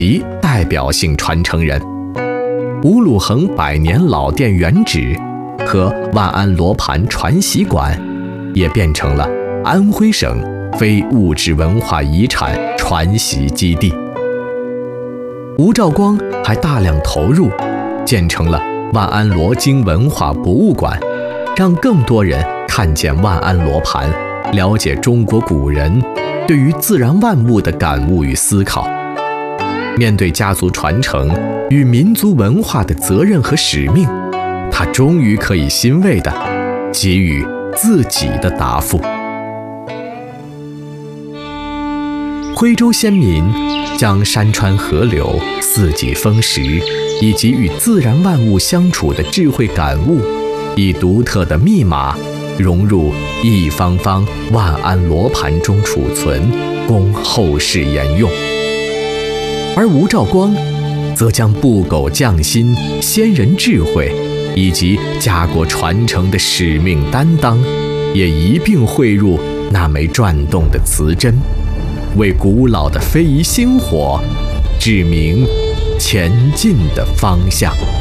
及代表性传承人。吴鲁衡百年老店原址和万安罗盘传习馆也变成了安徽省非物质文化遗产传习基地。吴兆光还大量投入，建成了万安罗经文化博物馆，让更多人看见万安罗盘，了解中国古人对于自然万物的感悟与思考。面对家族传承与民族文化的责任和使命，他终于可以欣慰地给予自己的答复。徽州先民将山川河流、四季风时以及与自然万物相处的智慧感悟，以独特的密码融入一方方万安罗盘中储存，供后世沿用。而吴兆光则将不苟匠心、先人智慧以及家国传承的使命担当，也一并汇入那枚转动的磁针，为古老的非遗星火指明前进的方向。